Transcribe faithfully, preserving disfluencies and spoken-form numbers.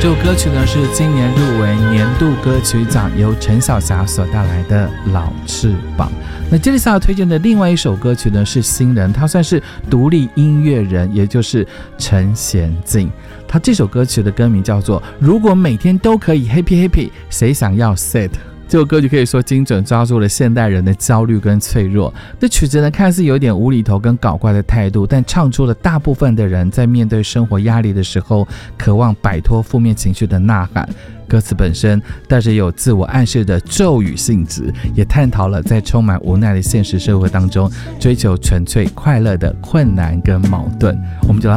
这首歌曲呢是今年入围年度歌曲奖，由陈小霞所带来的《老翅膀》。那接下来推荐的另外一首歌曲呢是新人，他算是独立音乐人，也就是陈娴静。他这首歌曲的歌名叫做《如果每天都可以 Happy Happy 谁想要 Sad》。这首歌曲可以说精准抓住了现代人的焦虑跟脆弱。这曲子呢看似有点无厘头跟搞怪的态度，但唱出了大部分的人在面对生活压力的时候渴望摆脱负面情绪的呐喊。歌词本身带着有自我暗示的咒语性质，也探讨了在充满无奈的现实社会当中追求纯粹快乐的困难跟矛盾。我们就来